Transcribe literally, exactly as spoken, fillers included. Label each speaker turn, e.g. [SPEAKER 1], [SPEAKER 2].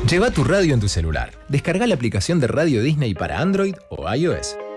[SPEAKER 1] Lleva tu radio en tu celular. Descarga la aplicación de Radio Disney para Android o iOS.